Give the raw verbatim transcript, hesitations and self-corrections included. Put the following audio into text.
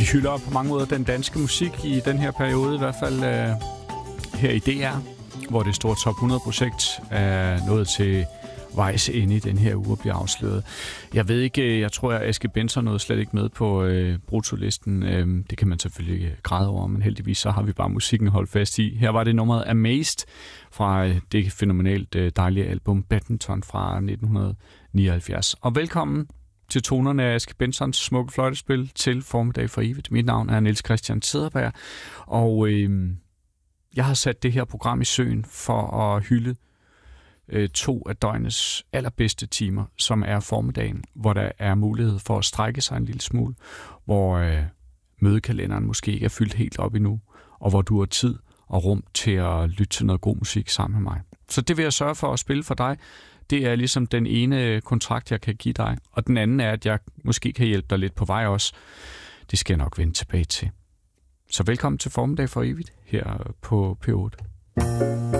Vi hylder på mange måder den danske musik i den her periode, i hvert fald uh, her i D R, hvor det store top hundrede-projekt er nået til vejs ende i den her uge bliver afsløret. Jeg ved ikke, jeg tror, at Aske Benson nåede slet ikke med på øh, brutolisten. Øh, det kan man selvfølgelig ikke græde over, men heldigvis så har vi bare musikken holdt fast i. Her var det nummeret Amazed fra øh, det fænomenalt øh, dejlige album Badminton fra nitten nioghalvfjerds. Og velkommen til tonerne af Aske Bensons smukke fløjtespil til Formiddag for evigt. Mit navn er Niels Christian Cederberg, og øh, jeg har sat det her program i søen for at hylde to af døgnets allerbedste timer, som er formiddagen, hvor der er mulighed for at strække sig en lille smule, hvor øh, mødekalenderen måske ikke er fyldt helt op endnu, og hvor du har tid og rum til at lytte til noget god musik sammen med mig. Så det vil jeg sørge for at spille for dig. Det er ligesom den ene kontrakt, jeg kan give dig, og den anden er, at jeg måske kan hjælpe dig lidt på vej også. Det skal jeg nok vende tilbage til. Så velkommen til Formiddag for evigt her på P otte.